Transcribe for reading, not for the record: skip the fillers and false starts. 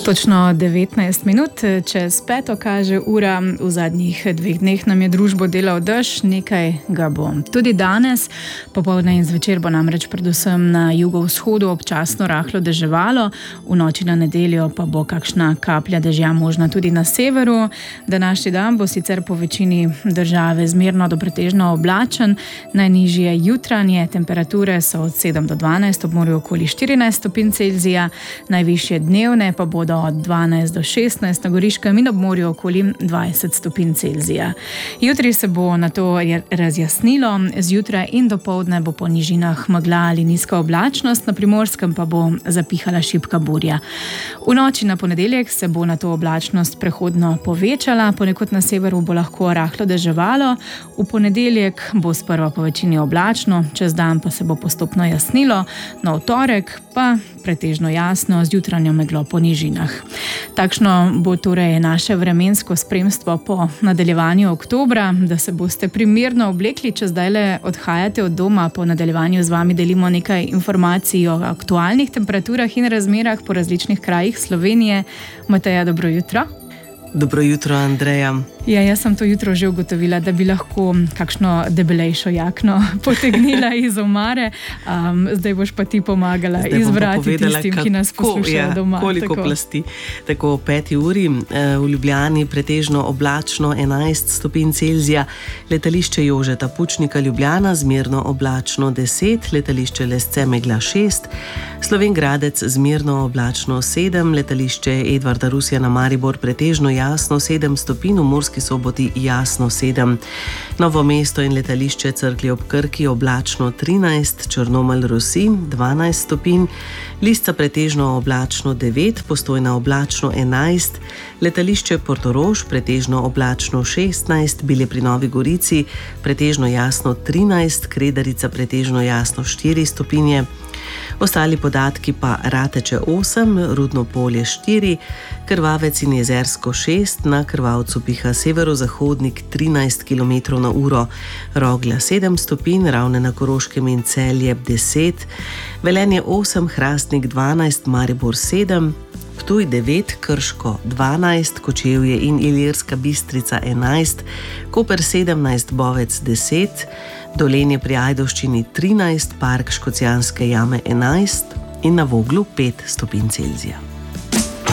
Točno 19 minut, čez 5 kaže ura. V zadnjih 2 dneh nam je družbo delal dež, nekaj ga bo. Tudi danes, popoldne in zvečer bo namreč predvsem na jugovzhodu občasno rahlo deževalo, v noči na nedeljo pa bo kakšna kaplja dežja možna tudi na severu. Današnji dan bo sicer po večini države zmerno do pretežno oblačen, najnižje jutranje temperature so od 7 do 12, ob morju okoli 14 stopinj Celzija, najvišje dnevne pa bodo od 12 do 16 na Goriškem in ob morju okoli 20 stopinj Celzija. Jutri se bo na to razjasnilo, zjutraj in dopoldne bo po nižinah megla ali nizka oblačnost, na Primorskem pa bo zapihala šibka burja. V noči na ponedeljek se bo na to oblačnost prehodno povečala, ponekod na severu bo lahko rahlo deževalo, v ponedeljek bo sprva po večini oblačno, čez dan pa se bo postopno jasnilo, v torek pa pretežno jasno z jutranjo meglo po nižinah. Takšno bo torej naše vremensko spremstvo po nadaljevanju oktobra. Da se boste primerno oblekli, če zdajle odhajate od doma, po nadaljevanju z vami delimo nekaj informacij o aktualnih temperaturah in razmerah po različnih krajih Slovenije. Mateja, dobro jutro. Dobro jutro, Andreja. Ja, jaz sem to jutro že ugotovila, da bi lahko kakšno debelejšo jakno potegnila iz omare. Zdaj boš pa ti pomagala izbrati tistim, ki nas poslušajo doma. Koliko plasti. Tako o 5 uri v Ljubljani pretežno oblačno 11 stopinj Celzija, letališče Jožeta Pučnika Ljubljana zmerno oblačno 10, letališče Lesce megla 6, Slovenj Gradec zmerno oblačno 7, letališče Edvarda Rusjana Maribor pretežno jasno 7 stopinj, v Murski Soboti jasno 7. Novo mesto in letališče Cerklje ob Krki oblačno 13, Črnomelj Rosi 12 stopinj, Lisca pretežno oblačno 9, Postojna oblačno 11, letališče Portorož pretežno oblačno 16, Bile pri Novi Gorici pretežno jasno 13, Kredarica pretežno jasno 4 stopinje. Ostali podatki pa Rateče 8, Rudno Polje 4, Krvavec in Jezersko 6, na Krvavcu piha severozahodnik 13 km na uro, Rogla 7 stopinj, Ravne na Koroškem in Celje 10, Velenje 8, Hrastnik 12, Maribor 7, Ptuj 9, Krško 12, Kočevje in Ilirska Bistrica 11, Koper 17, Bovec 10, Dolenje pri Ajdovščini 13, Park Škocjanske jame 11 in na Voglu 5 stopinj Celzija.